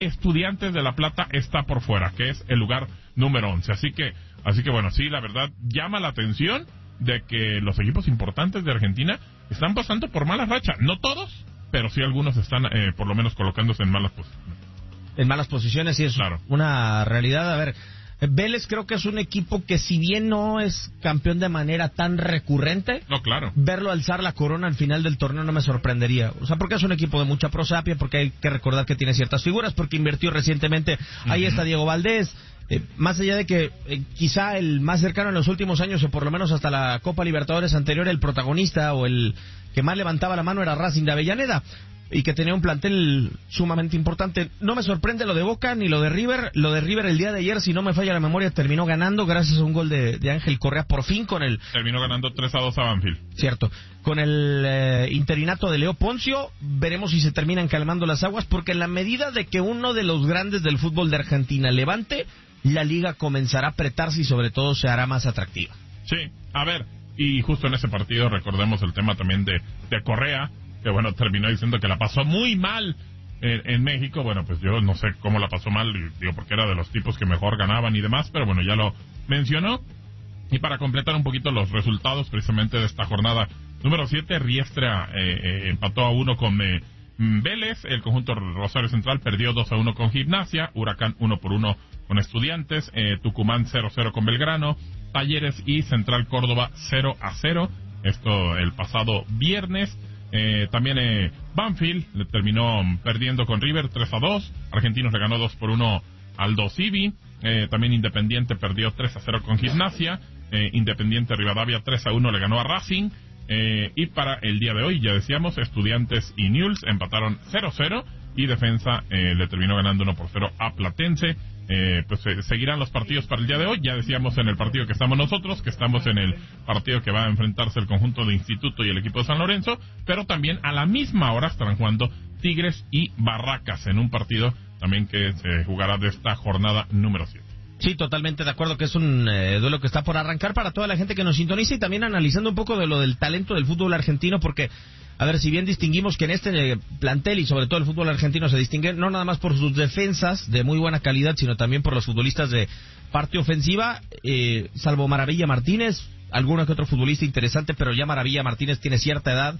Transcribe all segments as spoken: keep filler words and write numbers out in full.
Estudiantes de La Plata está por fuera, que es el lugar número once. Así que, así que bueno, sí, la verdad llama la atención de que los equipos importantes de Argentina están pasando por mala racha. No todos, pero sí algunos están eh, por lo menos colocándose en malas posiciones. En malas posiciones, sí, es claro. Una realidad. A ver, Vélez creo que es un equipo que si bien no es campeón de manera tan recurrente, no, claro, verlo alzar la corona al final del torneo no me sorprendería. O sea, porque es un equipo de mucha prosapia, porque hay que recordar que tiene ciertas figuras, porque invirtió recientemente. Uh-huh. Ahí está Diego Valdés. Eh, más allá de que eh, quizá el más cercano en los últimos años, o por lo menos hasta la Copa Libertadores anterior, el protagonista o el que más levantaba la mano era Racing de Avellaneda, y que tenía un plantel sumamente importante. No me sorprende lo de Boca ni lo de River. Lo de River el día de ayer, si no me falla la memoria, terminó ganando gracias a un gol de, de Ángel Correa, por fin con el... Terminó ganando tres a dos a Banfield. Cierto. Con el eh, interinato de Leo Poncio, veremos si se terminan calmando las aguas, porque en la medida de que uno de los grandes del fútbol de Argentina levante, la liga comenzará a apretarse y sobre todo se hará más atractiva. Sí, a ver, y justo en ese partido recordemos el tema también de, de Correa, que bueno, terminó diciendo que la pasó muy mal en, en México. Bueno, pues yo no sé cómo la pasó mal, digo, porque era de los tipos que mejor ganaban y demás, pero bueno, ya lo mencionó. Y para completar un poquito los resultados precisamente de esta jornada número siete, Riestra eh, eh, empató a uno con eh, Vélez, el conjunto Rosario Central perdió dos a uno con Gimnasia, Huracán uno por uno con Estudiantes, eh, Tucumán cero a cero con Belgrano, Talleres y Central Córdoba cero a cero, esto el pasado viernes. Eh, también eh, Banfield le terminó perdiendo con River tres a dos, Argentinos le ganó dos por uno al Aldo Civi, eh, también Independiente perdió tres a cero con Gimnasia, eh, Independiente Rivadavia tres a uno le ganó a Racing, eh, y para el día de hoy, ya decíamos, Estudiantes y Newell's empataron cero a cero y Defensa eh, le terminó ganando uno por cero a Platense. Eh, pues eh, seguirán los partidos para el día de hoy. Ya decíamos en el partido que estamos nosotros, que estamos en el partido que va a enfrentarse el conjunto de Instituto y el equipo de San Lorenzo, pero también a la misma hora estarán jugando Tigres y Barracas en un partido también que se jugará de esta jornada número siete. Sí, totalmente de acuerdo que es un eh, duelo que está por arrancar para toda la gente que nos sintoniza, y también analizando un poco de lo del talento del fútbol argentino, porque, a ver, si bien distinguimos que en este plantel y sobre todo el fútbol argentino se distingue no nada más por sus defensas de muy buena calidad, sino también por los futbolistas de parte ofensiva, eh, salvo Maravilla Martínez, alguno que otro futbolista interesante, pero ya Maravilla Martínez tiene cierta edad,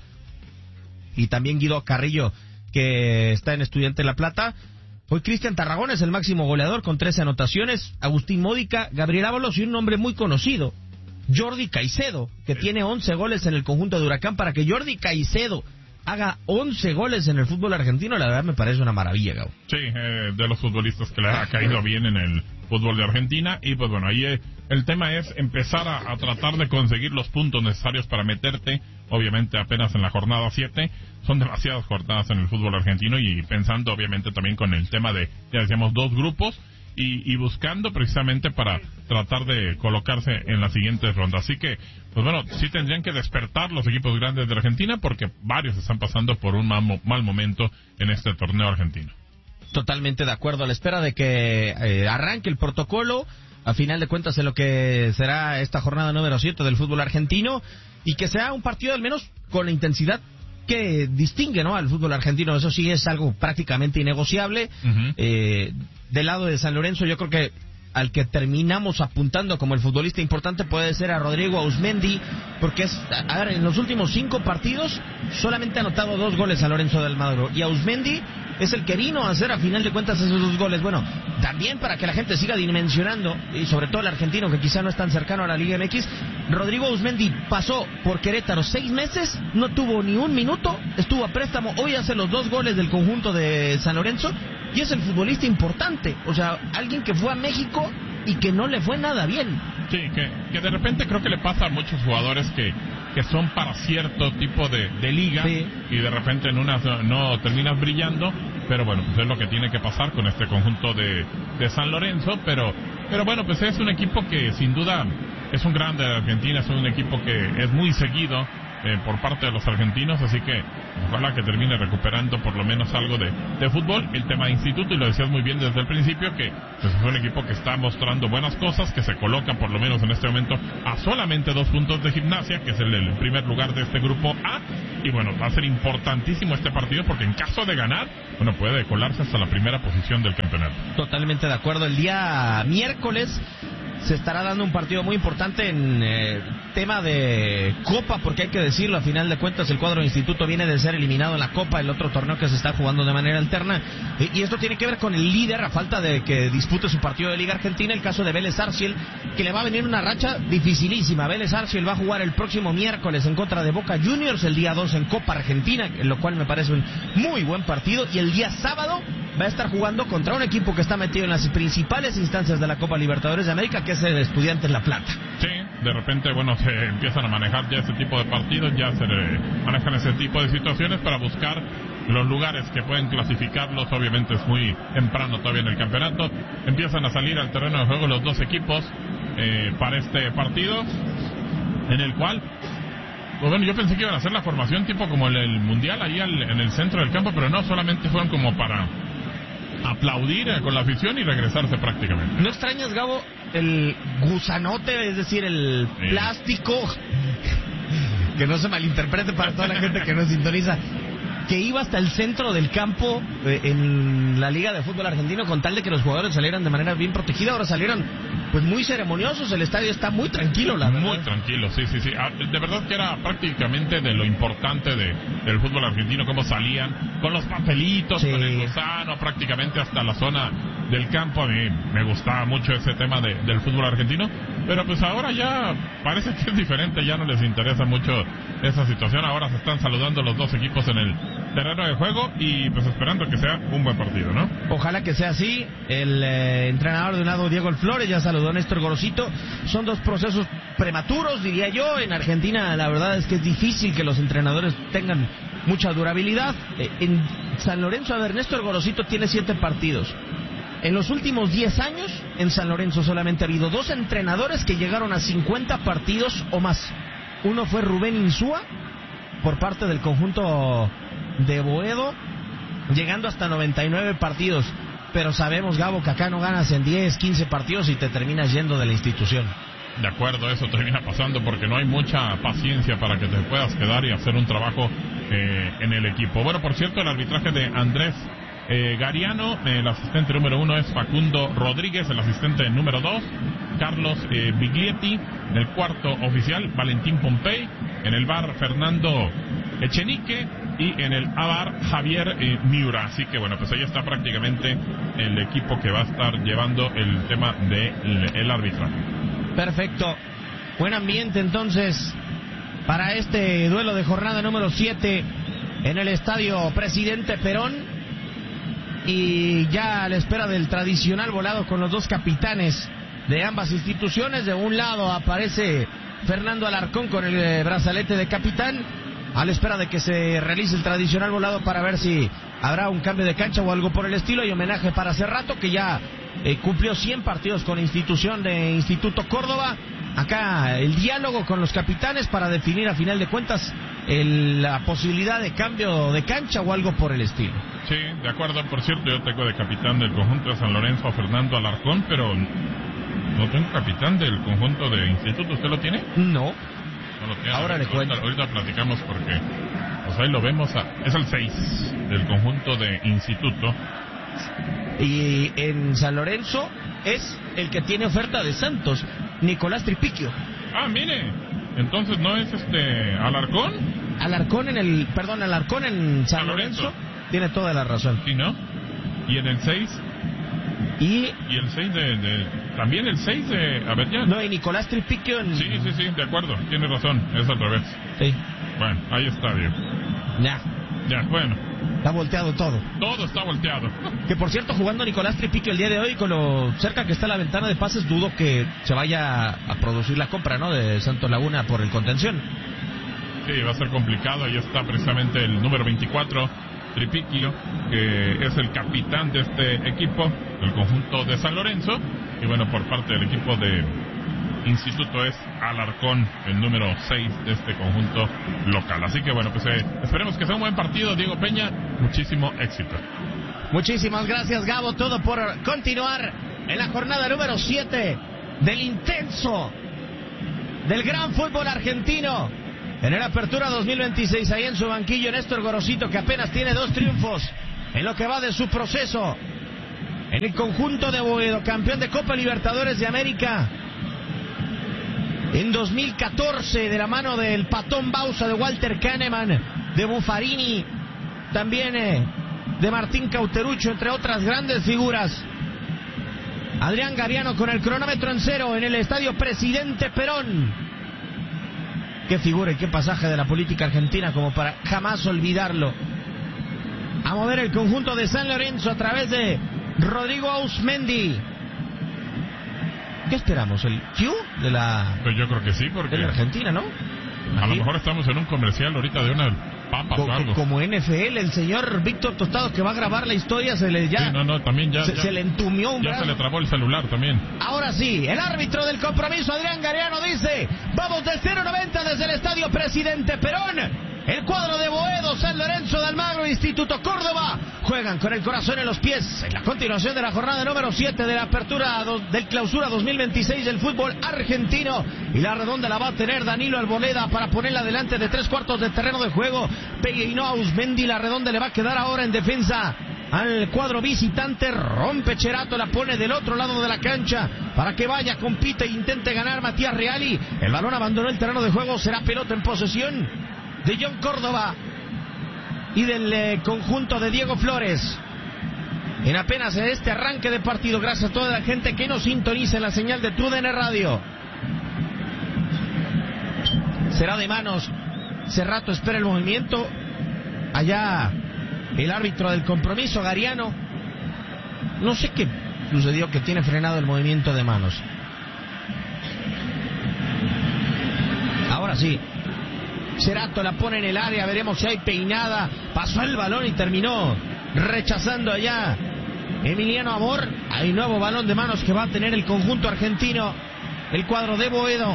y también Guido Carrillo, que está en Estudiante de La Plata. Hoy Cristian Tarragona es el máximo goleador con trece anotaciones, Agustín Módica, Gabriel Ábalos y un nombre muy conocido, Jordi Caicedo, que sí. tiene once goles en el conjunto de Huracán. Para que Jordi Caicedo haga once goles en el fútbol argentino, la verdad me parece una maravilla, Gabo. Sí, eh, de los futbolistas que le ha caído bien en el fútbol de Argentina, y pues bueno, ahí eh, el tema es empezar a, a tratar de conseguir los puntos necesarios para meterte, obviamente apenas en la jornada siete, son demasiadas jornadas en el fútbol argentino, y pensando obviamente también con el tema de, ya decíamos, dos grupos, y, y buscando precisamente para tratar de colocarse en las siguientes rondas. Así que, pues bueno, sí tendrían que despertar los equipos grandes de Argentina, porque varios están pasando por un mal, mal momento en este torneo argentino. Totalmente de acuerdo, a la espera de que eh, arranque el protocolo, a final de cuentas en lo que será esta jornada número siete del fútbol argentino, y que sea un partido al menos con la intensidad que distingue, ¿no?, al fútbol argentino. Eso sí es algo prácticamente innegociable. Uh-huh. Eh, del lado de San Lorenzo, yo creo que al que terminamos apuntando como el futbolista importante puede ser a Rodrigo Auzmendi, porque es, a ver, en los últimos cinco partidos solamente ha anotado dos goles a Lorenzo de Almagro, y Auzmendi es el que vino a hacer a final de cuentas esos dos goles. Bueno, también para que la gente siga dimensionando, y sobre todo el argentino, que quizá no es tan cercano a la Liga M X, Rodrigo Auzmendi pasó por Querétaro seis meses, no tuvo ni un minuto, estuvo a préstamo, hoy hace los dos goles del conjunto de San Lorenzo, y es el futbolista importante, o sea, alguien que fue a México y que no le fue nada bien. Sí, que, que de repente creo que le pasa a muchos jugadores que, que son para cierto tipo de, de liga, sí, y de repente en una no terminas brillando, pero bueno, pues es lo que tiene que pasar con este conjunto de, de San Lorenzo, pero, pero bueno, pues es un equipo que sin duda es un grande de Argentina, es un equipo que es muy seguido Eh, por parte de los argentinos, así que ojalá que termine recuperando por lo menos algo de, de fútbol. El tema de Instituto, y lo decías muy bien desde el principio, que pues, es un equipo que está mostrando buenas cosas, que se coloca por lo menos en este momento a solamente dos puntos de Gimnasia, que es el, el primer lugar de este grupo A, y bueno, va a ser importantísimo este partido porque en caso de ganar, bueno, puede colarse hasta la primera posición del campeonato. Totalmente de acuerdo. El día miércoles se estará dando un partido muy importante en eh, tema de Copa, porque hay que decirlo, a final de cuentas el cuadro de Instituto viene de ser eliminado en la Copa, el otro torneo que se está jugando de manera alterna, eh, y esto tiene que ver con el líder, a falta de que dispute su partido de Liga Argentina, el caso de Vélez Sarsfield, que le va a venir una racha dificilísima. Vélez Sarsfield va a jugar el próximo miércoles en contra de Boca Juniors, el día dos en Copa Argentina, en lo cual me parece un muy buen partido, y el día sábado va a estar jugando contra un equipo que está metido en las principales instancias de la Copa Libertadores de América, que es el Estudiantes La Plata. Sí, de repente, bueno, se empiezan a manejar ya ese tipo de partidos, ya se manejan ese tipo de situaciones para buscar los lugares que pueden clasificarlos. Obviamente es muy temprano todavía en el campeonato. Empiezan a salir al terreno de juego los dos equipos eh, para este partido, en el cual, pues bueno, yo pensé que iban a hacer la formación tipo como el, el Mundial ahí al, en el centro del campo, pero no, solamente fueron como para aplaudir eh, con la afición y regresarse prácticamente. ¿No extrañas, Gabo, el gusanote, es decir, el sí. plástico, que no se malinterprete para toda la gente que nos sintoniza, que iba hasta el centro del campo eh, en la Liga de Fútbol Argentino con tal de que los jugadores salieran de manera bien protegida? Ahora salieron pues muy ceremoniosos, el estadio está muy tranquilo, la verdad. Muy tranquilo, sí, sí, sí. De verdad que era prácticamente de lo importante de, del fútbol argentino, cómo salían con los papelitos, sí. con el gusano, prácticamente hasta la zona del campo. A mí me gustaba mucho ese tema de, del fútbol argentino, pero pues ahora ya parece que es diferente, ya no les interesa mucho esa situación. Ahora se están saludando los dos equipos en el terreno de juego y pues esperando que sea un buen partido, ¿no? Ojalá que sea así. El eh, entrenador de un lado, Diego Flores, ya saludó a Néstor Gorosito. Son dos procesos prematuros, diría yo. En Argentina la verdad es que es difícil que los entrenadores tengan mucha durabilidad. Eh, en San Lorenzo, a ver, Néstor Gorosito tiene siete partidos. En los últimos diez años, en San Lorenzo solamente ha habido dos entrenadores que llegaron a cincuenta partidos o más. Uno fue Rubén Insúa, por parte del conjunto de Boedo, llegando hasta noventa y nueve partidos. Pero sabemos, Gabo, que acá no ganas en diez, quince partidos y te terminas yendo de la institución. De acuerdo, eso termina pasando porque no hay mucha paciencia para que te puedas quedar y hacer un trabajo eh, en el equipo. Bueno, por cierto, el arbitraje de Andrés eh, Gariano, el asistente número uno es Facundo Rodríguez, el asistente número dos, Carlos eh, Biglietti, el cuarto oficial, Valentín Pompey, en el V A R, Fernando Echenique, y en el A V A R, Javier eh, Miura. Así que bueno, pues ahí está prácticamente el equipo que va a estar llevando el tema del de arbitraje. Perfecto. Buen ambiente entonces para este duelo de jornada número siete en el estadio Presidente Perón, y ya a la espera del tradicional volado con los dos capitanes de ambas instituciones. De un lado aparece Fernando Alarcón con el brazalete de capitán, a la espera de que se realice el tradicional volado para ver si habrá un cambio de cancha o algo por el estilo. Y homenaje para Cerrato, que ya eh, cumplió cien partidos con la institución de Instituto Córdoba. Acá el diálogo con los capitanes para definir a final de cuentas el, la posibilidad de cambio de cancha o algo por el estilo. Sí, de acuerdo. Por cierto, yo tengo de capitán del conjunto de San Lorenzo a Fernando Alarcón, pero no tengo capitán del conjunto de Instituto. ¿Usted lo tiene? No. No lo tiene. Ahora le cuento. Ahorita platicamos porque pues ahí lo vemos. A, es el seis del conjunto de Instituto. Y en San Lorenzo es el que tiene oferta de Santos, Nicolás Tripiquio. Ah, mire, entonces no es este Alarcón. Alarcón en el, perdón, Alarcón en San, San Lorenzo. Lorenzo. Tiene toda la razón. Sí, ¿no? Y en el seis. Y, y el seis de, de... También el seis de... A ver, ya. No, y Nicolás Tripiquio en... Sí, sí, sí, de acuerdo. Tiene razón. Es al revés. Sí. Bueno, ahí está bien. Ya. Ya, bueno. Está volteado todo. Todo está volteado. Que por cierto, jugando Nicolás Tripiquio el día de hoy, con lo cerca que está la ventana de pases, dudo que se vaya a producir la compra, ¿no?, de Santos Laguna por el contención. Sí, va a ser complicado. Ahí está precisamente el número veinticuatro, Tripiquio, que es el capitán de este equipo, el conjunto de San Lorenzo. Y bueno, por parte del equipo de Instituto es Alarcón, el número seis de este conjunto local. Así que bueno, pues eh, esperemos que sea un buen partido. Diego Peña, muchísimo éxito. Muchísimas gracias, Gabo, todo por continuar en la jornada número siete del intenso, del gran fútbol argentino. En el Apertura dos mil veintiséis, ahí en su banquillo, Néstor Gorosito, que apenas tiene dos triunfos en lo que va de su proceso. En el conjunto de Boedo, campeón de Copa Libertadores de América en dos mil catorce, de la mano del Patón Bausa, de Walter Kahneman, de Buffarini, también eh, de Martín Cauterucho, entre otras grandes figuras. Adrián Gariano con el cronómetro en cero en el Estadio Presidente Perón. Qué figura y qué pasaje de la política argentina como para jamás olvidarlo. A mover el conjunto de San Lorenzo a través de Rodrigo Auzmendi. ¿Qué esperamos? ¿El Q de la, pues yo creo que sí, porque de la Argentina, no? A lo mejor estamos en un comercial ahorita de una papas Co o algo. Como N F L, el señor Víctor Tostado, que va a grabar la historia, se le ya... Sí, no, no, también ya... Se, ya, se le entumió un Ya brazo. se le trabó el celular también. Ahora sí, el árbitro del compromiso, Adrián Gariano, dice: vamos de cero noventa desde el Estadio Presidente Perón. El cuadro de Boedo, San Lorenzo de Almagro, Instituto Córdoba, juegan con el corazón en los pies en la continuación de la jornada número siete de la apertura do, del clausura dos mil veintiséis del fútbol argentino. Y la redonda la va a tener Danilo Arboleda para ponerla delante de tres cuartos de terreno de juego. Pegueino Auzmendi, la redonda le va a quedar ahora en defensa al cuadro visitante. Rompe Cherato, la pone del otro lado de la cancha para que vaya, compite e intente ganar Matías Reali. El balón abandonó el terreno de juego, será pelota en posesión de John Córdoba y del eh, conjunto de Diego Flores. En apenas este arranque de partido, gracias a toda la gente que nos sintoniza en la señal de T U D N Radio. Será de manos. Cerrato espera el movimiento. Allá el árbitro del compromiso, Gariano. No sé qué sucedió, que tiene frenado el movimiento de manos. Ahora sí. Cerato la pone en el área, veremos si hay peinada. Pasó el balón y terminó rechazando allá Emiliano Amor. Hay nuevo balón de manos que va a tener el conjunto argentino. El cuadro de Boedo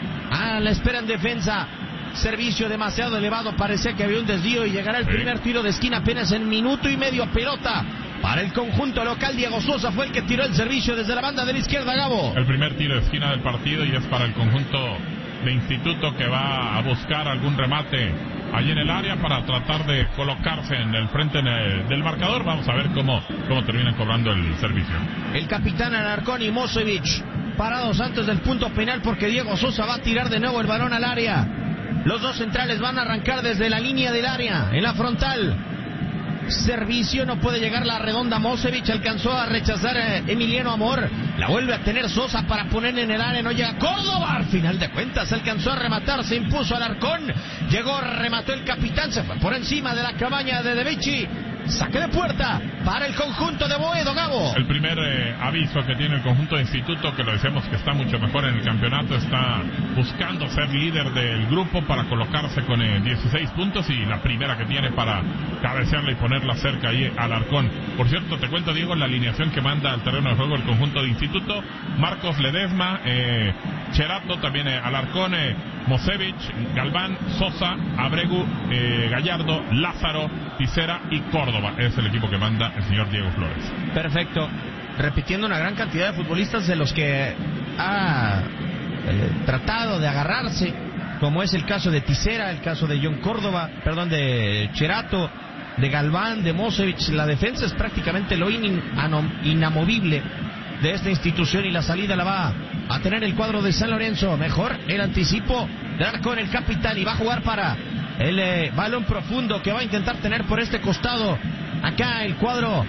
a la espera en defensa. Servicio demasiado elevado, parecía que había un desvío y llegará el sí. primer tiro de esquina apenas en minuto y medio. Pelota para el conjunto local. Diego Sosa fue el que tiró el servicio desde la banda de la izquierda, Gabo. El primer tiro de esquina del partido y es para el conjunto de Instituto, que va a buscar algún remate allí en el área para tratar de colocarse en el frente del marcador. Vamos a ver cómo, cómo terminan cobrando el servicio. El capitán Alarcón y Mosevich parados antes del punto penal, porque Diego Sosa va a tirar de nuevo el balón al área. Los dos centrales van a arrancar desde la línea del área, en la frontal. Servicio, no puede llegar la redonda. Mosevich alcanzó a rechazar a Emiliano Amor. La vuelve a tener Sosa para poner en el área. No llega Córdoba. Al final de cuentas alcanzó a rematar. Se impuso Alarcón. Llegó, remató el capitán. Se fue por encima de la cabaña de De Vicci. Saque de puerta para el conjunto de Boedo, Gabo. El primer eh, aviso que tiene el conjunto de Instituto, que lo decimos que está mucho mejor en el campeonato, está buscando ser líder del grupo para colocarse con eh, dieciséis puntos, y la primera que tiene para cabecearla y ponerla cerca ahí al Alarcón. Por cierto, te cuento, Diego, la alineación que manda al terreno de juego el conjunto de Instituto: Marcos Ledesma, eh, Cherato, también eh, Alarcón, eh, Mosevich, Galván, Sosa, Abregu, eh, Gallardo, Lázaro, Tisera y Córdoba. Es el equipo que manda el señor Diego Flores. Perfecto. Repitiendo una gran cantidad de futbolistas de los que ha eh, tratado de agarrarse, como es el caso de Tisera, el caso de John Córdoba, perdón, de Cherato, de Galván, de Mosevich. La defensa es prácticamente lo in inamovible de esta institución, y la salida la va a tener el cuadro de San Lorenzo. Mejor el anticipo de Alarcón, el capitán, y va a jugar para el eh, balón profundo que va a intentar tener por este costado acá el cuadro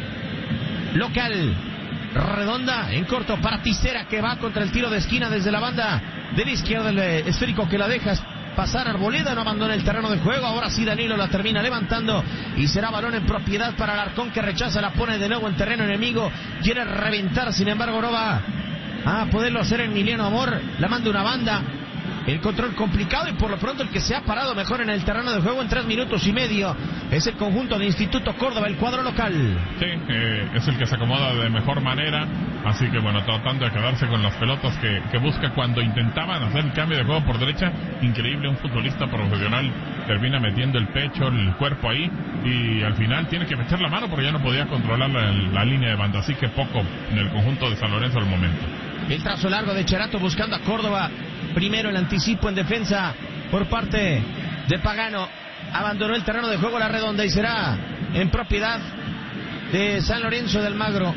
local. Redonda en corto para Tisera, que va contra el tiro de esquina desde la banda de la izquierda. El eh, esférico que la deja pasar. Arboleda no abandona el terreno de juego. Ahora sí Danilo la termina levantando y será balón en propiedad para Alarcón, que rechaza, la pone de nuevo en terreno enemigo. Quiere reventar, sin embargo no va a poderlo hacer Emiliano Amor. La manda una banda el control complicado, y por lo pronto el que se ha parado mejor en el terreno de juego en tres minutos y medio es el conjunto de Instituto Córdoba, el cuadro local. Sí, eh, es el que se acomoda de mejor manera, así que bueno, tratando de quedarse con las pelotas que, que busca. Cuando intentaban hacer el cambio de juego por derecha, increíble, un futbolista profesional termina metiendo el pecho, el cuerpo ahí, y al final tiene que meter la mano porque ya no podía controlar la, la línea de banda, así que poco en el conjunto de San Lorenzo al momento. El trazo largo de Cherato buscando a Córdoba. Primero el anticipo en defensa por parte de Pagano. Abandonó el terreno de juego la redonda y será en propiedad de San Lorenzo de Almagro.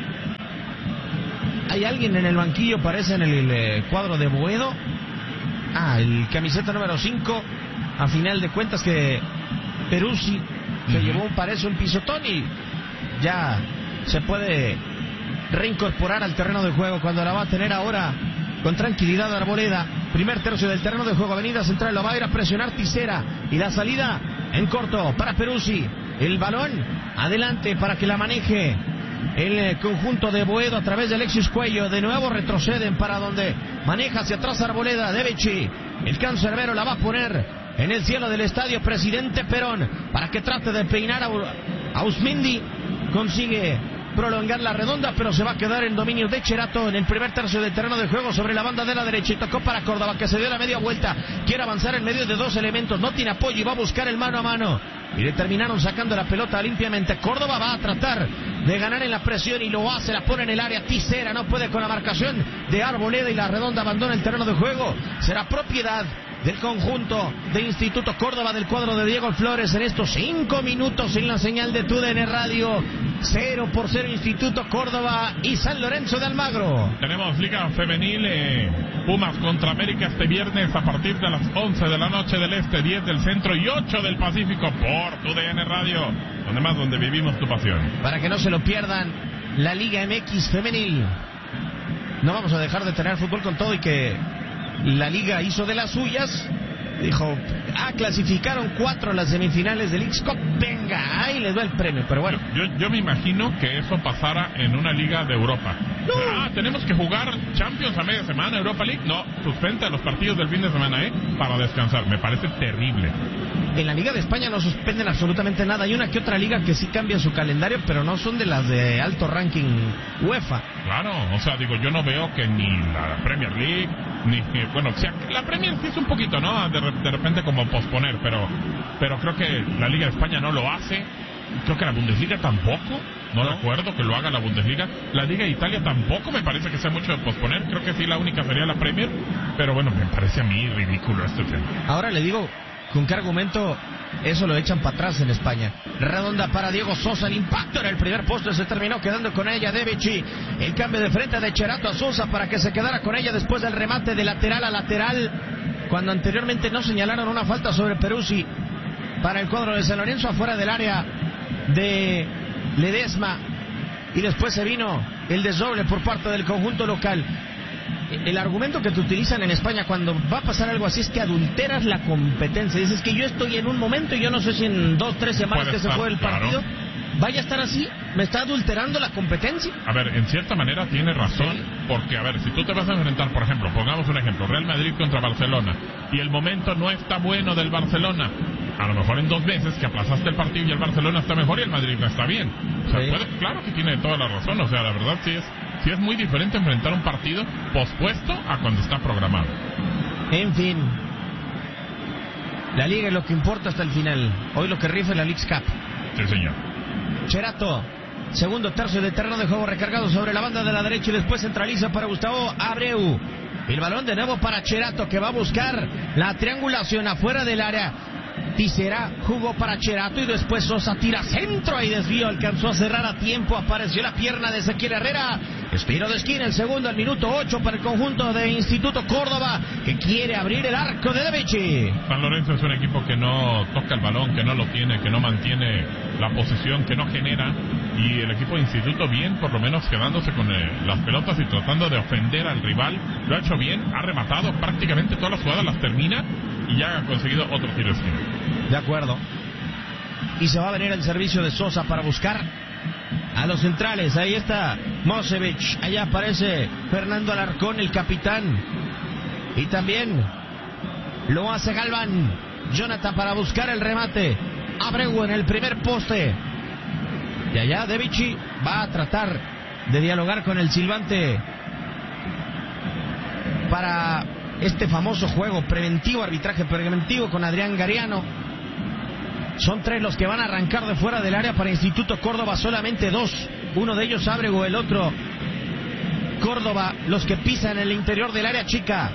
Hay alguien en el banquillo, parece en el, el cuadro de Boedo. Ah, el camiseta número cinco. A final de cuentas que Peruzzi se uh-huh. llevó, parece un pisotón, y ya se puede reincorporar al terreno de juego cuando la va a tener ahora con tranquilidad Arboleda. Primer tercio del terreno de juego, avenida central, lo va a ir a presionar Tisera, y la salida en corto para Peruzzi. El balón adelante para que la maneje el conjunto de Boedo a través de Alexis Cuello. De nuevo retroceden para donde maneja hacia atrás Arboleda. Devechi, el cancerbero, la va a poner en el cielo del estadio Presidente Perón para que trate de peinar a Ausmendi. Consigue prolongar la redonda, pero se va a quedar en dominio de Cherato en el primer tercio del terreno de juego sobre la banda de la derecha, y tocó para Córdoba, que se dio la media vuelta, quiere avanzar en medio de dos elementos, no tiene apoyo y va a buscar el mano a mano, y le terminaron sacando la pelota limpiamente. Córdoba va a tratar de ganar en la presión y lo hace, la pone en el área. Tisera no puede con la marcación de Arboleda y la redonda abandona el terreno de juego. Será propiedad del conjunto de Instituto Córdoba, del cuadro de Diego Flores, en estos cinco minutos en la señal de T U D N Radio. Cero por cero Instituto Córdoba y San Lorenzo de Almagro. Tenemos Liga Femenil, eh, Pumas contra América este viernes a partir de las once de la noche del este, diez del centro y ocho del Pacífico por T U D N Radio, donde más, donde vivimos tu pasión. Para que no se lo pierdan, la Liga M X Femenil. No vamos a dejar de tener fútbol con todo, y que la Liga hizo de las suyas. Dijo, ah, clasificaron cuatro a las semifinales del X-Cup, venga, ahí les va el premio. Pero bueno, yo, yo me imagino que eso pasara en una liga de Europa. No. Ah, tenemos que jugar Champions a media semana, Europa League. No, suspende los partidos del fin de semana, ¿eh? Para descansar. Me parece terrible. En la Liga de España no suspenden absolutamente nada. Hay una que otra liga que sí cambia su calendario, pero no son de las de alto ranking UEFA. Claro, o sea, digo, yo no veo que ni la Premier League, ni que, bueno, o sea, la Premier sí es un poquito, ¿no? De, de repente como posponer, pero pero creo que la Liga de España no lo hace. Creo que la Bundesliga tampoco. No, no recuerdo que lo haga la Bundesliga. La Liga de Italia tampoco me parece que sea mucho de posponer. Creo que sí, la única sería la Premier. Pero bueno, me parece a mí ridículo este tema. Ahora le digo, ¿con qué argumento eso lo echan para atrás en España? Redonda para Diego Sosa, el impacto en el primer poste, se terminó quedando con ella Devechi. El cambio de frente de Cherato a Sosa para que se quedara con ella después del remate de lateral a lateral, cuando anteriormente no señalaron una falta sobre Peruzzi para el cuadro de San Lorenzo afuera del área de Ledesma, y después se vino el desdoble por parte del conjunto local. El argumento que te utilizan en España cuando va a pasar algo así es que adulteras la competencia. Dices que yo estoy en un momento y yo no sé si en dos, tres semanas que estar, se fue el partido, claro, vaya a estar así. ¿Me está adulterando la competencia? A ver, en cierta manera tiene razón, sí, porque a ver, si tú te vas a enfrentar, por ejemplo, pongamos un ejemplo, Real Madrid contra Barcelona, y el momento no está bueno del Barcelona, a lo mejor en dos meses que aplazaste el partido y el Barcelona está mejor y el Madrid no está bien. O sea, sí, puede, claro que tiene toda la razón. O sea, la verdad sí es, sí es muy diferente enfrentar un partido pospuesto a cuando está programado. En fin, la Liga es lo que importa hasta el final. Hoy lo que rifa es la Leagues Cup. Sí, señor. Cherato, segundo tercio de terreno de juego recargado sobre la banda de la derecha y después centraliza para Gustavo Abreu. El balón de nuevo para Cherato, que va a buscar la triangulación afuera del área. Tisera jugó para Cherato y después Sosa tira centro y desvío, alcanzó a cerrar a tiempo, apareció la pierna de Ezequiel Herrera, estiro de esquina, el segundo al minuto ocho para el conjunto de Instituto Córdoba, que quiere abrir el arco de Devechi. San Lorenzo es un equipo que no toca el balón, que no lo tiene, que no mantiene la posesión, que no genera, y el equipo de Instituto bien, por lo menos quedándose con eh, las pelotas y tratando de ofender al rival. Lo ha hecho bien, ha rematado prácticamente todas las jugadas, las termina y ya ha conseguido otro tiro de esquina. De acuerdo. Y se va a venir el servicio de Sosa para buscar a los centrales. Ahí está Mosevich. Allá aparece Fernando Alarcón, el capitán. Y también Lo hace Galván. Jonathan para buscar el remate. Abreu en el primer poste. Y allá De Vichy va a tratar de dialogar con el silbante para este famoso juego preventivo, arbitraje preventivo con Adrián Gariano. Son tres los que van a arrancar de fuera del área para Instituto Córdoba, solamente dos. Uno de ellos Abreu, el otro Córdoba, los que pisan en el interior del área chica.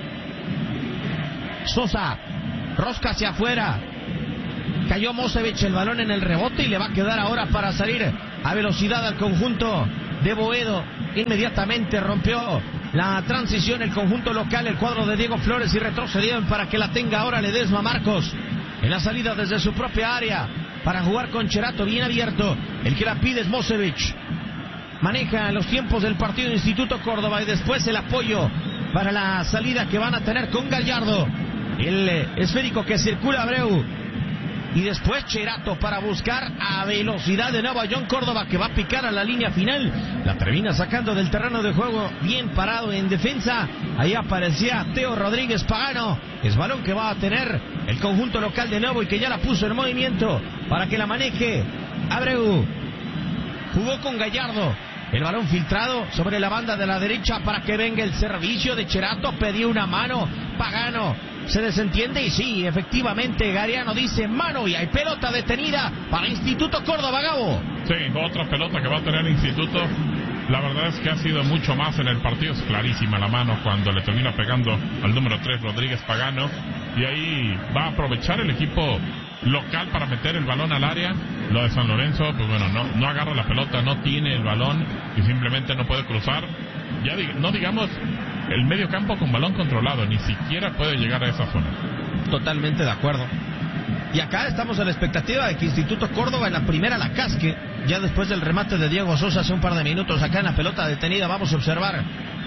Sosa, rosca hacia afuera. Cayó Mosevich, el balón en el rebote y le va a quedar ahora para salir a velocidad al conjunto de Boedo. Inmediatamente rompió la transición el conjunto local, el cuadro de Diego Flores, y retrocedieron para que la tenga ahora Ledesma Marcos en la salida desde su propia área para jugar con Cherato bien abierto. El que la pide es Mosevich. Maneja los tiempos del partido de Instituto Córdoba y después el apoyo para la salida que van a tener con Gallardo. El esférico que circula Abreu. Y después Cherato para buscar a velocidad de nuevo a John Córdoba, que va a picar a la línea final. La termina sacando del terreno de juego, bien parado en defensa. Ahí aparecía Teo Rodríguez Pagano. Es balón que va a tener el conjunto local de nuevo y que ya la puso en movimiento para que la maneje Abreu. Jugó con Gallardo. El balón filtrado sobre la banda de la derecha para que venga el servicio de Cherato. Pedía una mano Pagano. Se desentiende y sí, efectivamente Gariano dice mano y hay pelota detenida para Instituto Córdoba, Gabo. Sí, otra pelota que va a tener Instituto. La verdad es que ha sido mucho más en el partido. Es clarísima la mano cuando le termina pegando al número tres, Rodríguez Pagano. Y ahí va a aprovechar el equipo local para meter el balón al área. Lo de San Lorenzo, pues bueno, no, no agarra la pelota, no tiene el balón y simplemente no puede cruzar. Ya dig- no digamos el medio campo con balón controlado, ni siquiera puede llegar a esa zona. Totalmente de acuerdo. Y acá estamos a la expectativa de que Instituto Córdoba en la primera la casque. Ya después del remate de Diego Sosa hace un par de minutos, acá en la pelota detenida, vamos a observar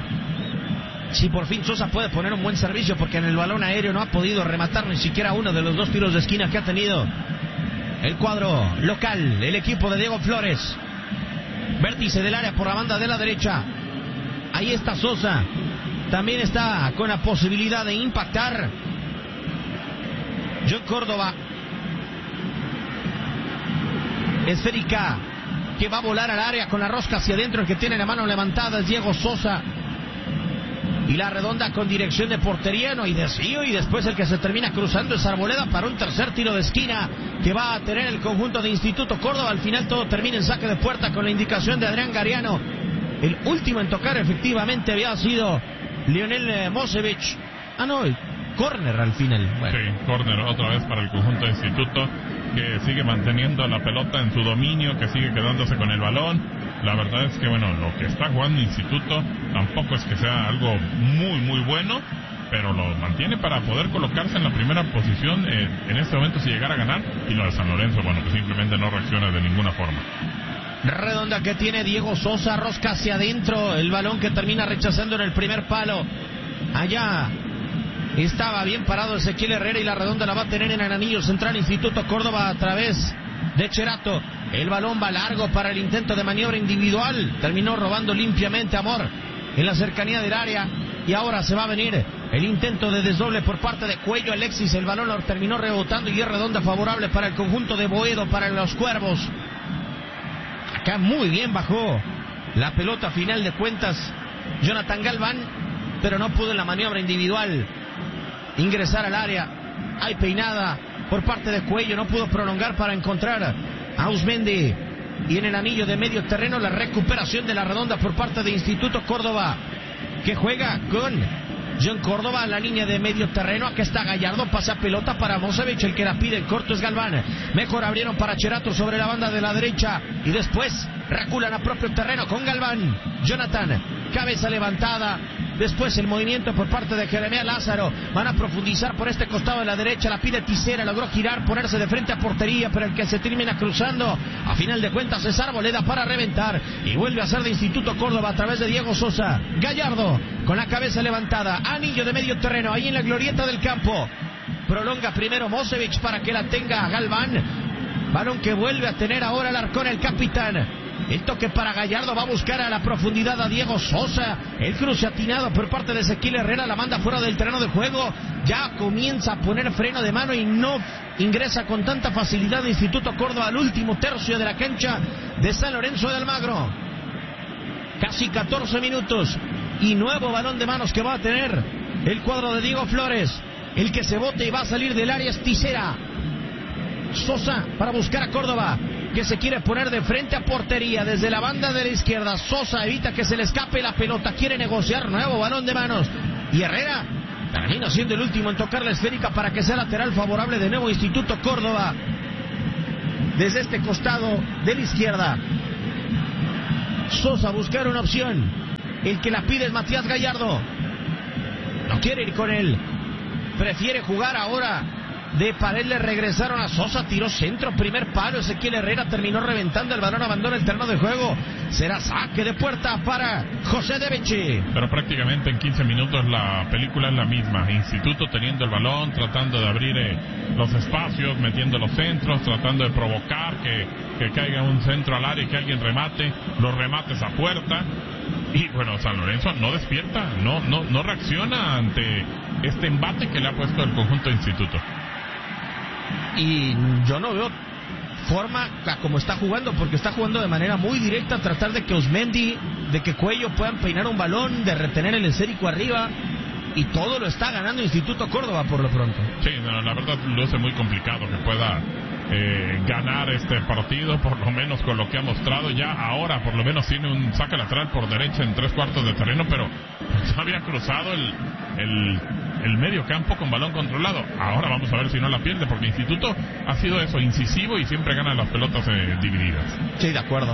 si por fin Sosa puede poner un buen servicio, porque en el balón aéreo no ha podido rematar ni siquiera uno de los dos tiros de esquina que ha tenido el cuadro local, el equipo de Diego Flores. Vértice del área por la banda de la derecha. Ahí está Sosa. También está con la posibilidad de impactar John Córdoba. Esférica que va a volar al área con la rosca hacia adentro. El que tiene la mano levantada es Diego Sosa. Y la redonda con dirección de portería, no hay desvío. Y después el que se termina cruzando es Arboleda para un tercer tiro de esquina que va a tener el conjunto de Instituto Córdoba. Al final todo termina en saque de puerta con la indicación de Adrián Gariano. El último en tocar efectivamente había sido Lionel Mosevich. Ah, no, córner al final. Bueno. Sí, córner otra vez para el conjunto de Instituto, que sigue manteniendo la pelota en su dominio, que sigue quedándose con el balón. La verdad es que, bueno, lo que está jugando Instituto tampoco es que sea algo muy, muy bueno, pero lo mantiene para poder colocarse en la primera posición eh, en este momento si llegara a ganar. Y lo de San Lorenzo, bueno, pues simplemente no reacciona de ninguna forma. Redonda que tiene Diego Sosa, rosca hacia adentro, el balón que termina rechazando en el primer palo. Allá estaba bien parado Ezequiel Herrera y la redonda la va a tener en el anillo central Instituto Córdoba a través de Cherato. El balón va largo para el intento de maniobra individual. Terminó robando limpiamente Amor en la cercanía del área. Y ahora se va a venir el intento de desdoble por parte de Cuello Alexis. El balón lo terminó rebotando y es redonda favorable para el conjunto de Boedo, para los Cuervos. Acá muy bien bajó la pelota, a final de cuentas Jonathan Galván, pero no pudo en la maniobra individual ingresar al área. Hay peinada por parte de Cuello, no pudo prolongar para encontrar a Ausmendi. Y en el anillo de medio terreno la recuperación de la redonda por parte de Instituto Córdoba, que juega con John Córdoba en la línea de medio terreno. Aquí está Gallardo, pasa pelota para Mosevich, el que la pide, el corto es Galván. Mejor abrieron para Cherato sobre la banda de la derecha y después reculan a propio terreno con Galván. Jonathan, cabeza levantada. Después el movimiento por parte de Jeremías Lázaro. Van a profundizar por este costado de la derecha. La pide Tisera, logró girar, ponerse de frente a portería, pero el que se termina cruzando a final de cuentas es Arboleda para reventar. Y vuelve a ser de Instituto Córdoba a través de Diego Sosa. Gallardo con la cabeza levantada. Anillo de medio terreno, ahí en la glorieta del campo. Prolonga primero Mosevich para que la tenga Galván. Balón que vuelve a tener ahora Alarcón, el capitán. El toque para Gallardo, va a buscar a la profundidad a Diego Sosa. El cruce atinado por parte de Ezequiel Herrera, la manda fuera del terreno de juego. Ya comienza a poner freno de mano y no ingresa con tanta facilidad de Instituto Córdoba al último tercio de la cancha de San Lorenzo de Almagro. Casi catorce minutos y nuevo balón de manos que va a tener el cuadro de Diego Flores. El que se bote y va a salir del área es Tisera. Sosa para buscar a Córdoba, que se quiere poner de frente a portería desde la banda de la izquierda. Sosa evita que se le escape la pelota, quiere negociar, nuevo balón de manos. Y Herrera termina siendo el último en tocar la esférica para que sea lateral favorable de nuevo Instituto Córdoba. Desde este costado de la izquierda, Sosa buscar una opción. El que la pide es Matías Gallardo. No quiere ir con él, prefiere jugar ahora. De pared le regresaron a Sosa, tiró centro, primer palo, Ezequiel Herrera terminó reventando el balón, abandona el terreno de juego, será saque de puerta para José de Beche. Pero prácticamente en quince minutos la película es la misma, Instituto teniendo el balón, tratando de abrir eh, los espacios, metiendo los centros, tratando de provocar que, que caiga un centro al área y que alguien remate, los remates a puerta. Y bueno, San Lorenzo no despierta, no, no, no reacciona ante este embate que le ha puesto el conjunto de Instituto. Y yo no veo forma como está jugando, porque está jugando de manera muy directa a tratar de que Osmendi, de que Cuello puedan peinar un balón, de retener el esférico arriba, y todo lo está ganando Instituto Córdoba por lo pronto. Sí, no, la verdad luce muy complicado que pueda eh, ganar este partido, por lo menos con lo que ha mostrado ya ahora, por lo menos tiene un saque lateral por derecha en tres cuartos de terreno, pero ya había cruzado el, el, el medio campo con balón controlado. Ahora vamos a ver si no la pierde, porque Instituto ha sido eso, incisivo y siempre gana las pelotas eh, divididas. Sí, de acuerdo.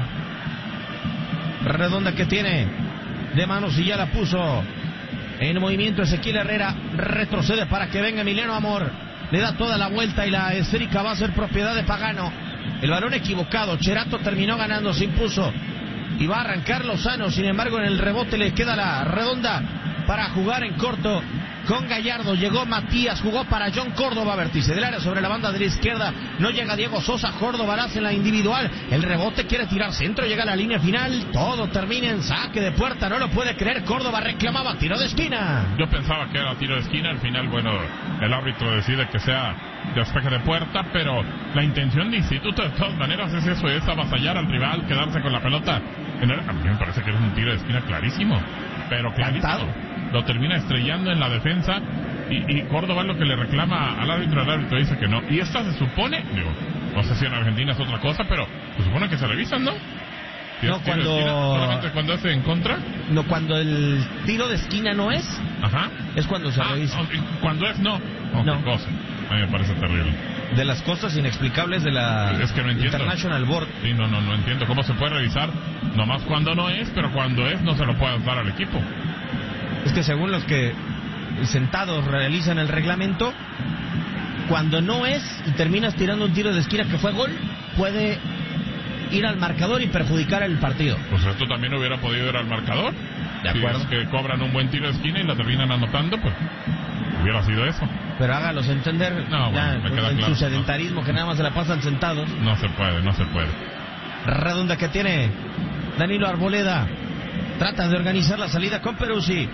Redonda que tiene de manos y ya la puso en movimiento Ezequiel Herrera, retrocede para que venga Emiliano Amor, le da toda la vuelta y la esférica va a ser propiedad de Pagano. El balón equivocado, Cherato terminó ganando, se impuso y va a arrancar Lozano, sin embargo en el rebote le queda la redonda para jugar en corto con Gallardo. Llegó Matías, jugó para John Córdoba, vértice del área sobre la banda de la izquierda, no llega Diego Sosa, Córdoba la hace en la individual, el rebote quiere tirar centro, llega a la línea final, todo termina en saque de puerta, no lo puede creer, Córdoba reclamaba tiro de esquina. Yo pensaba que era tiro de esquina, al final bueno, el árbitro decide que sea despeje de puerta, pero la intención de Instituto de todas maneras es eso, es avasallar al rival, quedarse con la pelota. En el... A mí me parece que es un tiro de esquina clarísimo, pero clarísimo. Cantado. Lo termina estrellando en la defensa y, y Córdoba es lo que le reclama al árbitro, el árbitro dice que no. Y esta se supone, digo, no sé si en Argentina es otra cosa, pero se supone que se revisan, ¿no? Si no, es cuando... Esquina, solamente cuando es en contra. No, cuando el tiro de esquina no es, ajá, es cuando se ah, revisa. Cuando es no, oh, no. Qué cosa. A mí me parece terrible. De las cosas inexplicables de la es que no entiendo. International Board. Sí, no, no, no entiendo cómo se puede revisar nomás cuando no es, pero cuando es no se lo puede dar al equipo. Es que según los que sentados realizan el reglamento, cuando no es y terminas tirando un tiro de esquina que fue gol, puede ir al marcador y perjudicar el partido. Pues esto también hubiera podido ir al marcador. De acuerdo. Si es que cobran un buen tiro de esquina y la terminan anotando, pues hubiera sido eso. Pero hágalos entender, no, bueno, ya, me queda en claro, su sedentarismo no. que nada más se la pasan sentados. No se puede, no se puede. Redonda que tiene Danilo Arboleda, trata de organizar la salida con Peruzzi.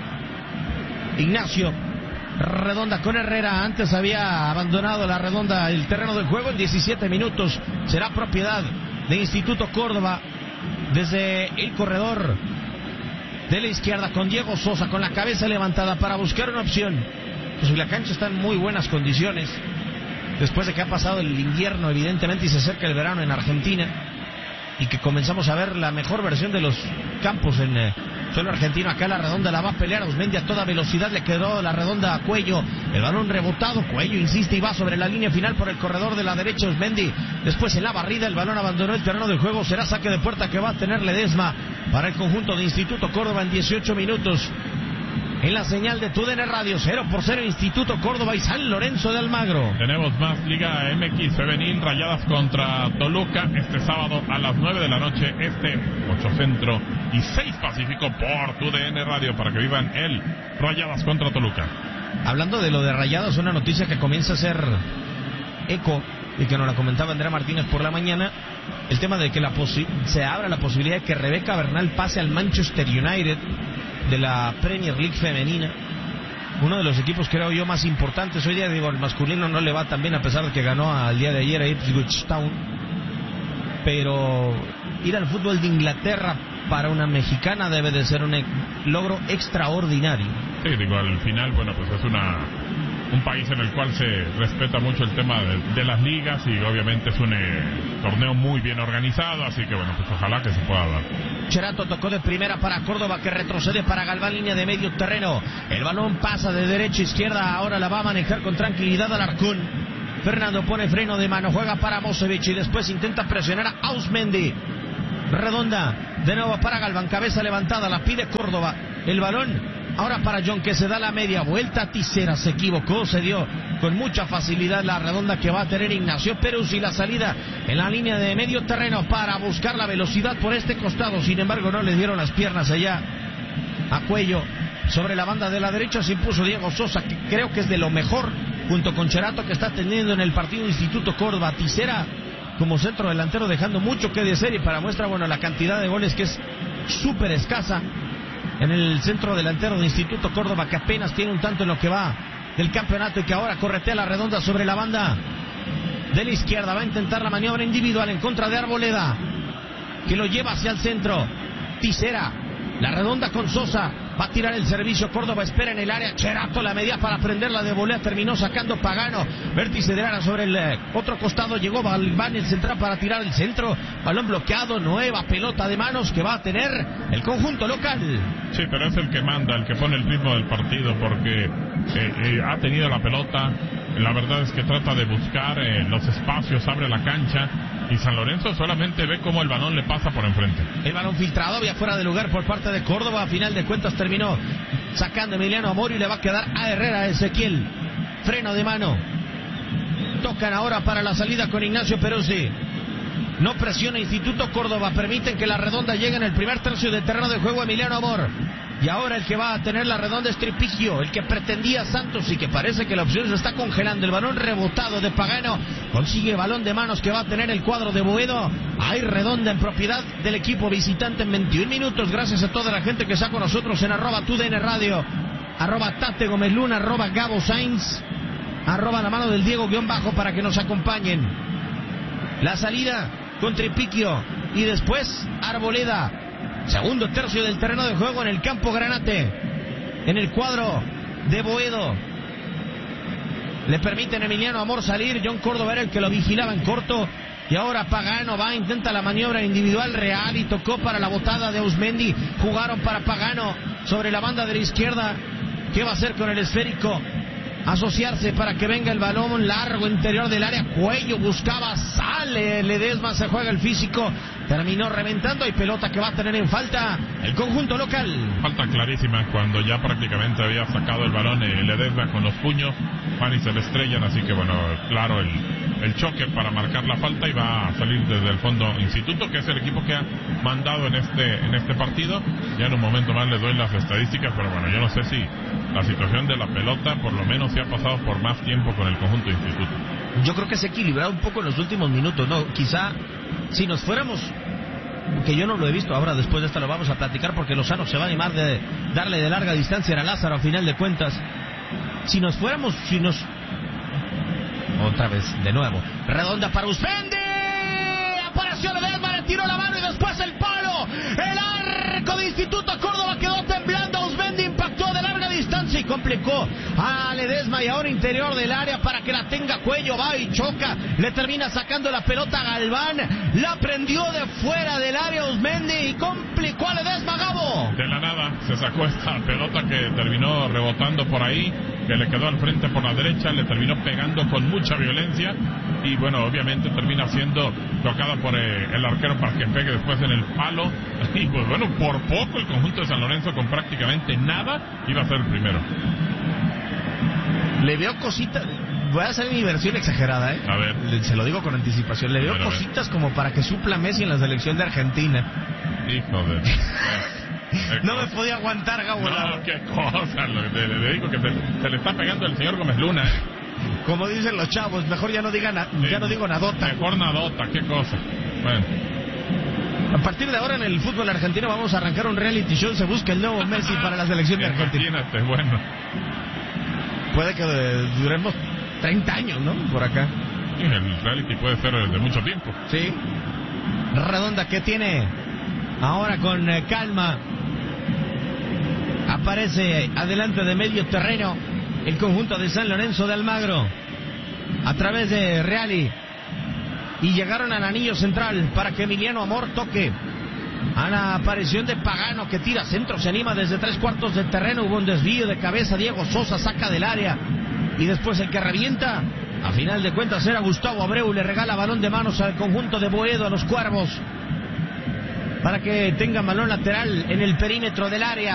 Ignacio, redonda con Herrera, antes había abandonado la redonda el terreno del juego en diecisiete minutos, será propiedad de Instituto Córdoba desde el corredor de la izquierda con Diego Sosa con la cabeza levantada para buscar una opción. Pues la cancha está en muy buenas condiciones después de que ha pasado el invierno evidentemente y se acerca el verano en Argentina y que comenzamos a ver la mejor versión de los campos en eh, suelo argentino. Acá la redonda la va a pelear Osmendi a toda velocidad, le quedó la redonda a Cuello, el balón rebotado, Cuello insiste y va sobre la línea final por el corredor de la derecha Osmendi, después en la barrida el balón abandonó el terreno del juego, será saque de puerta que va a tener Ledesma para el conjunto de Instituto Córdoba en dieciocho minutos. En la señal de T U D N Radio, cero por cero Instituto Córdoba y San Lorenzo de Almagro. Tenemos más Liga M X Femenil, Rayadas contra Toluca, este sábado a las nueve de la noche, este, ocho Centro y seis Pacífico por T U D N Radio, para que vivan el Rayadas contra Toluca. Hablando de lo de Rayadas, una noticia que comienza a ser eco y que nos la comentaba Andrea Martínez por la mañana, el tema de que la posi- se abra la posibilidad de que Rebeca Bernal pase al Manchester United de la Premier League femenina, uno de los equipos creo yo más importantes hoy día. Digo, el masculino no le va tan bien a pesar de que ganó al día de ayer a Ipswich Town, pero ir al fútbol de Inglaterra para una mexicana debe de ser un e- logro extraordinario. Sí, digo, al final, bueno, pues es una un país en el cual se respeta mucho el tema de, de las ligas y obviamente es un eh, torneo muy bien organizado, así que bueno, pues ojalá que se pueda dar. Cherato tocó de primera para Córdoba, que retrocede para Galván, línea de medio terreno. El balón pasa de derecha a izquierda, ahora la va a manejar con tranquilidad Alarcón. Fernando pone freno de mano, juega para Mosevich y después intenta presionar a Ausmendi. Redonda, de nuevo para Galván, cabeza levantada, la pide Córdoba. El balón ahora para John, que se da la media vuelta. Tisera se equivocó, se dio con mucha facilidad la redonda que va a tener Ignacio Perus, y la salida en la línea de medio terreno para buscar la velocidad por este costado. Sin embargo, no le dieron las piernas allá a Cuello. Sobre la banda de la derecha se impuso Diego Sosa, que creo que es de lo mejor, junto con Cherato, que está teniendo en el partido Instituto Córdoba. Tisera como centro delantero dejando mucho que desear, y para muestra, bueno, la cantidad de goles que es súper escasa en el centro delantero de Instituto Córdoba, que apenas tiene un tanto en lo que va del campeonato y que ahora corretea la redonda sobre la banda de la izquierda. Va a intentar la maniobra individual en contra de Arboleda, que lo lleva hacia el centro. Tisera, la redonda con Sosa, va a tirar el servicio. Córdoba espera en el área. Cherato la media para prenderla de volea, terminó sacando Pagano. Vértice de Lara sobre el eh, otro costado. Llegó Galván, el central, para tirar el centro. Balón bloqueado, nueva pelota de manos que va a tener el conjunto local. Sí, pero es el que manda, el que pone el ritmo del partido, porque eh, eh, ha tenido la pelota. La verdad es que trata de buscar eh, los espacios, abre la cancha, y San Lorenzo solamente ve cómo el balón le pasa por enfrente. El balón filtrado, había fuera de lugar por parte de Córdoba. A final de cuentas terminó sacando Emiliano Amor y le va a quedar a Herrera. Ezequiel, freno de mano. Tocan ahora para la salida con Ignacio Peruzzi. No presiona Instituto Córdoba, permiten que la redonda llegue en el primer tercio de terreno de juego Emiliano Amor. Y ahora el que va a tener la redonda es Tripigio, el que pretendía Santos, y que parece que la opción se está congelando. El balón rebotado de Pagano, consigue balón de manos que va a tener el cuadro de Boedo. Hay redonda en propiedad del equipo visitante en veintiún minutos. Gracias a toda la gente que está con nosotros en arroba tu D N Radio, arroba Tate Gómez Luna, arroba Gabo Sainz, arroba la mano del Diego guión bajo, para que nos acompañen. La salida con Tripigio y después Arboleda. Segundo tercio del terreno de juego en el campo Granate, en el cuadro de Boedo. Le permiten a Emiliano Amor salir. John Córdoba era el que lo vigilaba en corto. Y ahora Pagano va, intenta la maniobra individual real y tocó para la botada de Ausmendi. Jugaron para Pagano sobre la banda de la izquierda. ¿Qué va a hacer con el esférico? Asociarse para que venga el balón largo interior del área. Cuello buscaba, sale Ledesma, se juega el físico, terminó reventando. Hay pelota que va a tener en falta el conjunto local. Falta clarísima cuando ya prácticamente había sacado el balón eh, Ledesma con los puños. Van y se le estrellan, así que bueno, claro, el, el choque para marcar la falta, y va a salir desde el fondo Instituto, que es el equipo que ha mandado en este en este partido. Ya en un momento más les doy las estadísticas, pero bueno, yo no sé si la situación de la pelota por lo menos se ha pasado por más tiempo con el conjunto de Instituto. Yo creo que se ha equilibrado un poco en los últimos minutos, ¿no? Quizá si nos fuéramos, que yo no lo he visto, ahora después de esta lo vamos a platicar, porque Lozano se va a animar de darle de larga distancia a Lázaro a final de cuentas. Si nos fuéramos, si nos... Otra vez, de nuevo. Redonda para Ausmendi. Apareció Ledesma, le tiró la mano y después el palo. El arco de Instituto Córdoba quedó temblando. Ausmendi impactó de larga distancia y complicó a Ledesma, y ahora interior del área para que la tenga Cuello. Va y choca. Le termina sacando la pelota a Galván. La prendió de fuera del área Ausmendi y complicó a Ledesma, Gabo. De la nada se sacó esta pelota que terminó rebotando por ahí, que le quedó al frente por la derecha, le terminó pegando con mucha violencia, y bueno, obviamente termina siendo tocada por eh, el arquero para que pegue después en el palo, y pues bueno, por poco el conjunto de San Lorenzo, con prácticamente nada, iba a ser el primero. Le veo cositas, voy a hacer mi versión exagerada, ¿eh? A ver. Le, se lo digo con anticipación, le veo ver, cositas como para que supla Messi en la selección de Argentina. Hijo de... No me podía aguantar, Gabo. No, qué cosa. Le, le digo que se, se le está pegando el señor Gómez Luna, ¿eh? Como dicen los chavos, mejor ya no digan, na- Sí, ya no digo nadota. Mejor nadota, qué cosa. Bueno. A partir de ahora en el fútbol argentino vamos a arrancar un reality show. Se busca el nuevo Messi para la selección de Argentina. Imagínate, bueno. Puede que eh, duremos treinta años, ¿no? Por acá. Sí, el reality puede ser de mucho tiempo. Sí. Redonda que tiene ahora con eh, calma. Aparece adelante de medio terreno el conjunto de San Lorenzo de Almagro a través de Reali. Y llegaron al anillo central para que Emiliano Amor toque. A la aparición de Pagano que tira centro, se anima desde tres cuartos del terreno. Hubo un desvío de cabeza, Diego Sosa saca del área. Y después el que revienta, a final de cuentas era Gustavo Abreu. Le regala balón de manos al conjunto de Boedo, a los Cuervos, para que tenga balón lateral en el perímetro del área.